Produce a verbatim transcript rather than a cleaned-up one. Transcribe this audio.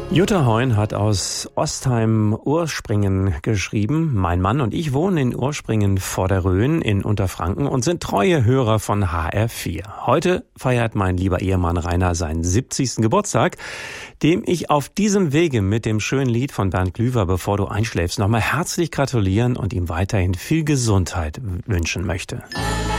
Jutta Heun hat aus Ostheim-Urspringen geschrieben. Mein Mann und ich wohnen in Urspringen vor der Rhön in Unterfranken und sind treue Hörer von H R vier. Heute feiert mein lieber Ehemann Rainer seinen siebzigsten Geburtstag, dem ich auf diesem Wege mit dem schönen Lied von Bernd Glüwer, Bevor du einschläfst, nochmal herzlich gratulieren und ihm weiterhin viel Gesundheit wünschen möchte.